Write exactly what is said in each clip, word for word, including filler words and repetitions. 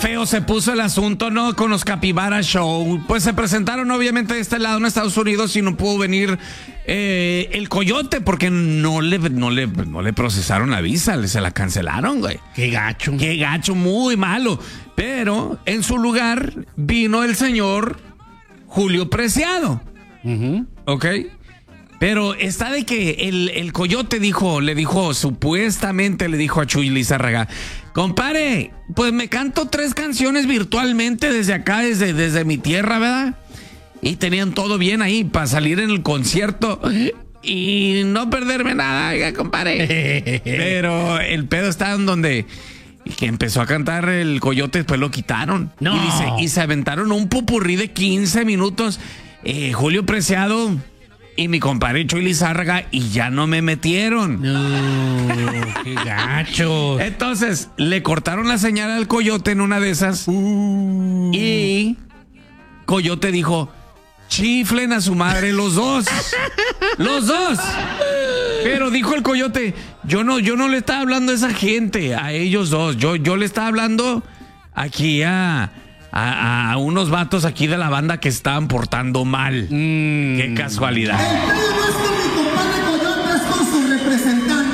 feo se puso el asunto, ¿no? Con los Capybara Show. Pues se presentaron obviamente de este lado en Estados Unidos y no pudo venir eh, el Coyote porque no le, no, le, no le procesaron la visa, se la cancelaron, güey. Qué gacho. Qué gacho, muy malo. Pero en su lugar vino el señor Julio Preciado. Uh-huh. ¿Ok? Pero está de que el, el Coyote dijo, le dijo, supuestamente le dijo a Chuy Lizárraga, compadre, pues me canto tres canciones virtualmente desde acá, desde, desde mi tierra, ¿verdad? Y tenían todo bien ahí para salir en el concierto y no perderme nada, oiga, compadre. Pero el pedo está en donde que empezó a cantar el Coyote, después lo quitaron. No. Y, dice, y se aventaron un pupurrí de quince minutos. Eh, Julio Preciado y mi compadre Chuy Lizárraga y ya no me metieron. No, qué gacho. Entonces, le cortaron la señal al Coyote en una de esas. Uh. Y Coyote dijo, chiflen a su madre los dos. Los dos. Pero dijo el Coyote, yo no, yo no le estaba hablando a esa gente, a ellos dos. Yo, yo le estaba hablando aquí a... A, a unos vatos aquí de la banda que estaban portando mal. Mm. Qué casualidad. El pedo no es con mi compadre Coyote, es con su representante.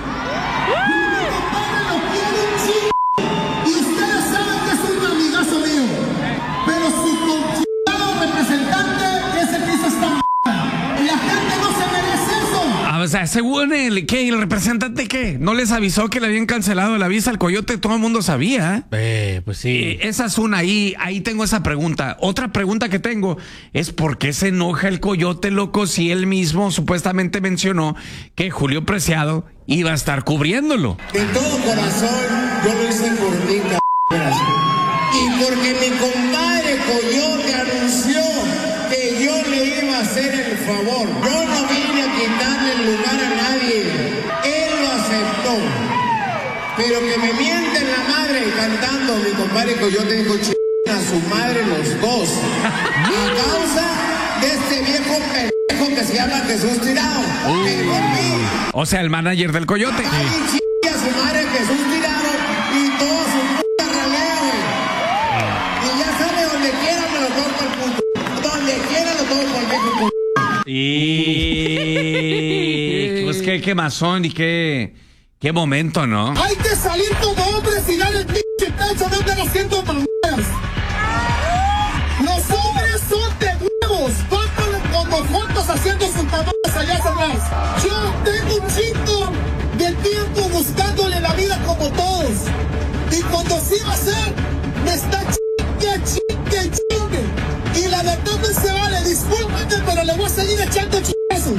Mi compadre lo quiere un chingo. Y ustedes saben que es un amigazo mío. Pero su chingado representante, ese piso está m***. La gente no se merece eso. Ah, o sea, según el, ¿qué? ¿El representante qué? ¿No les avisó que le habían cancelado la visa al Coyote? Todo el mundo sabía. Eh, pues sí. Eh, esa es una, ahí, ahí tengo esa pregunta. Otra pregunta que tengo es ¿por qué se enoja el Coyote, loco, si él mismo supuestamente mencionó que Julio Preciado iba a estar cubriéndolo? De todo corazón, yo lo hice por ti, cabrón. Y porque mi compadre Coyote anunció que yo le iba a hacer el favor. Yo no vine a quitarle el lugar a nadie. Él lo aceptó. Pero que me mienten la madre cantando, mi compadre Coyote dijo, ch... a su madre los dos. A causa de este viejo pendejo que se llama Jesús Tirado. Uh. Que por mí. O sea, el manager del Coyote. Ay, ch... a su madre Jesús Tirado y todo su puta ralea, güey. Y ya sabe, donde quiera me lo corto el puto. Donde quiera lo tomo por viejo puto. Y pues qué quemazón y qué, qué momento, ¿no? Hay que salir como hombres y dar el pinche pecho, no andar haciendo mamadas. Los hombres son de huevos, vámonos como juntos haciendo sus mamadas allá atrás. Yo tengo un chingo de tiempo buscándole la vida como todos. Y cuando sí va a ser, me está chingue, chingue, chingue. Y la verdad no se vale, discúlpate, pero le voy a seguir echando chingazo.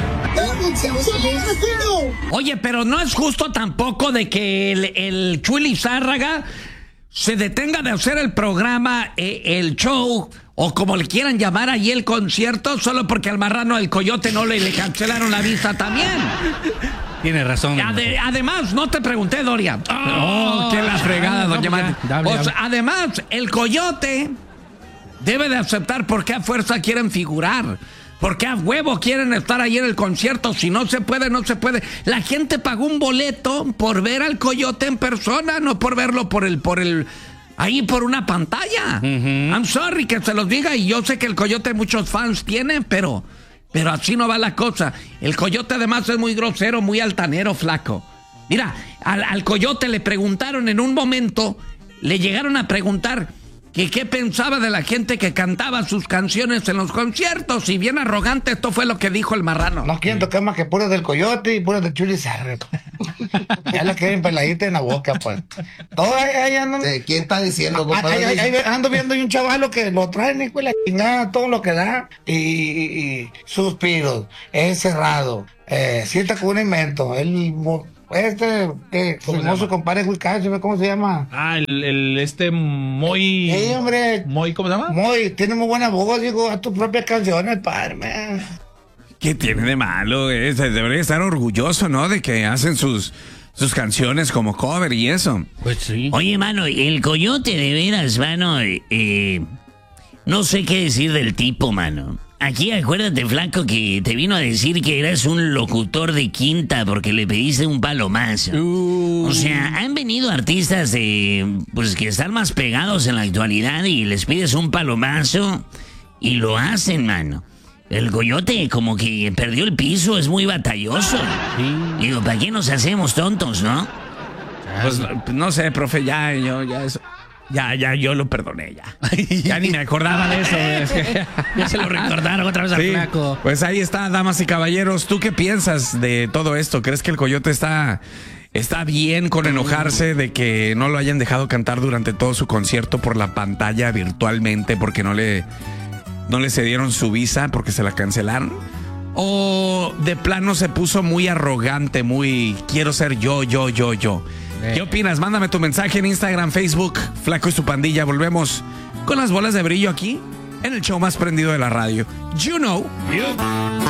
Oye, pero no es justo tampoco de que el, el Chuy Lizárraga se detenga de hacer el programa, eh, el show, o como le quieran llamar ahí el concierto, solo porque al marrano del Coyote no le, le cancelaron la visa también. Tiene razón. Ade, además, no te pregunté, Doria. Oh, oh qué la fregada, no, doña Mati. ya, dable, o sea, además, el Coyote debe de aceptar por qué a fuerza quieren figurar. ¿Por qué a huevo quieren estar ahí en el concierto? Si no se puede, no se puede. La gente pagó un boleto por ver al Coyote en persona, no por verlo por el, por el, ahí por una pantalla. Uh-huh. I'm sorry que se los diga, y yo sé que el Coyote muchos fans tiene, pero, pero así no va la cosa. El Coyote además es muy grosero, muy altanero, flaco. Mira, al, al Coyote le preguntaron en un momento, le llegaron a preguntar que qué pensaba de la gente que cantaba sus canciones en los conciertos, y bien arrogante, esto fue lo que dijo el marrano. No quieren tocar más que puras del Coyote y puras del Chuy Lizárraga. Ya la quieren peladita en la boca, pues. Todo ahí, ahí andan. ¿Quién está diciendo? Ah, ahí, ahí, ahí ando viendo y un chavalo que lo traen, hijo de la chingada, todo lo que da. Y, y, y suspiros, es cerrado, eh, sienta con un invento, él... Este, que famoso compadre Huicacho, ¿cómo se llama? Ah, el, el este Moy. Sí, hombre. Moy, ¿cómo se llama? Moy, tiene muy buena voz, digo, a tus propias canciones, padre, man. ¿Qué tiene de malo? Es, debería estar orgulloso, ¿no? De que hacen sus, sus canciones como cover y eso. Pues sí. Oye, mano, el Coyote de veras, mano, eh, no sé qué decir del tipo, mano. Aquí acuérdate, flaco, que te vino a decir que eras un locutor de quinta porque le pediste un palomazo. Uh. O sea, han venido artistas de, pues, que están más pegados en la actualidad y les pides un palomazo y lo hacen, mano. El Coyote como que perdió el piso, es muy batalloso. Sí. Digo, ¿para qué nos hacemos tontos, no? Pues no sé, profe, ya, yo, ya eso. Ya, ya, yo lo perdoné, ya. Ya ni me acordaba de eso. Ya se lo recordaron otra vez al Sí, flaco. pues ahí está, damas y caballeros. ¿Tú qué piensas de todo esto? ¿Crees que el Coyote está, está bien con enojarse de que no lo hayan dejado cantar durante todo su concierto por la pantalla virtualmente porque no le, no le cedieron su visa porque se la cancelaron? ¿O de plano se puso muy arrogante, muy quiero ser yo, yo, yo, yo? ¿Qué opinas? Mándame tu mensaje en Instagram, Facebook, Flaco y su pandilla. Volvemos con las bolas de brillo aquí en el show más prendido de la radio. You know.